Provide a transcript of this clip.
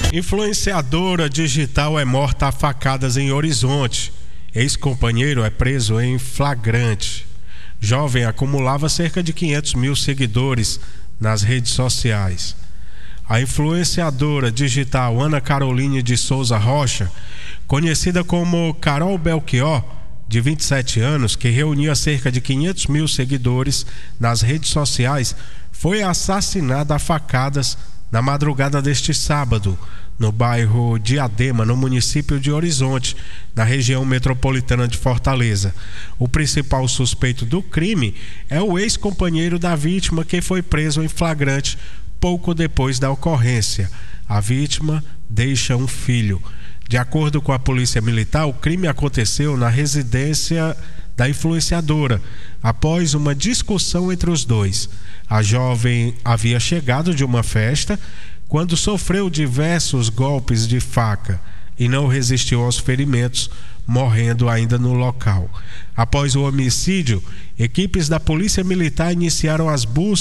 Influenciadora digital é morta a facadas em Horizonte. Ex-companheiro é preso em flagrante. Jovem acumulava cerca de 500 mil seguidores nas redes sociais. A influenciadora digital Ana Caroline de Souza Rocha, conhecida como Carol Belchior, de 27 anos, que reunia cerca de 500 mil seguidores nas redes sociais, foi assassinada a facadas na madrugada deste sábado, no bairro Diadema, no município de Horizonte, na região metropolitana de Fortaleza. O principal suspeito do crime é o ex-companheiro da vítima, que foi preso em flagrante pouco depois da ocorrência. A vítima deixa um filho. De acordo com a Polícia Militar, o crime aconteceu na residência da influenciadora, após uma discussão entre os dois. A jovem havia chegado de uma festa quando sofreu diversos golpes de faca e não resistiu aos ferimentos, morrendo ainda no local. Após o homicídio, equipes da Polícia Militar iniciaram as buscas